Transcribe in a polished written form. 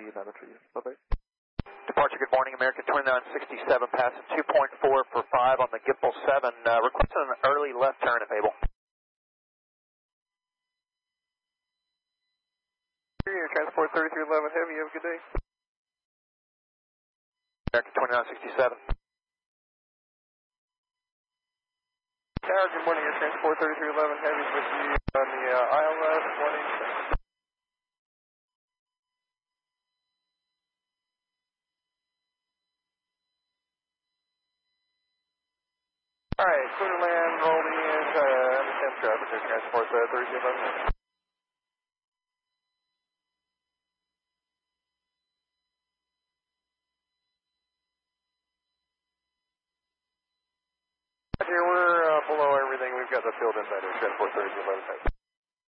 United for you. Bye-bye. Departure, good morning, American 2967, passing 2.4 for 5 on the Gipple 7, requesting an early left turn if able. Transport 3311 Heavy, have a good day. American 2967. Tower, good morning, Air Transport 3311 Heavy with you on the ILS 186. Alright, clear to land, rolling in, understand traffic, Air Transport 3311. Here, we're below everything. We've got the field in better. Transport 3311.